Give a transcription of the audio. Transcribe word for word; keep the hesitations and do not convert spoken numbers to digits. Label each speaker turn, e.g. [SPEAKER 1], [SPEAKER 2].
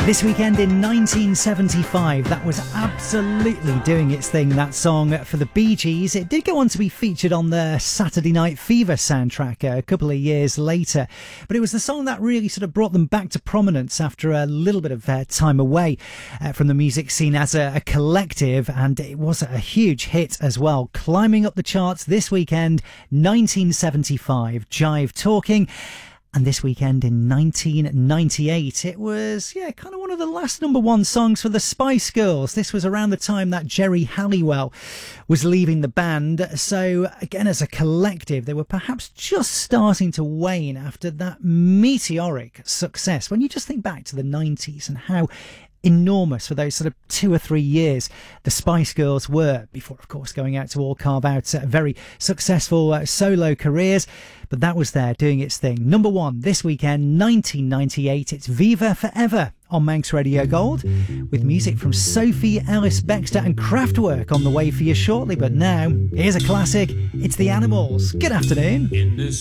[SPEAKER 1] This weekend in nineteen seventy-five, that was absolutely doing its thing, that song for the Bee Gees. It did go on to be featured on the Saturday Night Fever soundtrack a couple of years later, but it was the song that really sort of brought them back to prominence after a little bit of uh, time away uh, from the music scene as a, a collective, and it was a huge hit as well, climbing up the charts this weekend, nineteen seventy-five, Jive Talking. And this weekend in nineteen ninety-eight, it was, yeah, kind of one of the last number one songs for the Spice Girls. This was around the time that Geri Halliwell was leaving the band. So, again, as a collective, they were perhaps just starting to wane after that meteoric success. When you just think back to the nineties and how enormous for those sort of two or three years the Spice Girls were, before of course going out to all carve out uh, very successful uh, solo careers, but that was there doing its thing. Number one this weekend, nineteen ninety-eight, it's Viva Forever on Manx Radio Gold, with music from Sophie Ellis-Bextor and Kraftwerk on the way for you shortly. But now here's a classic, it's The Animals. Good afternoon.
[SPEAKER 2] In this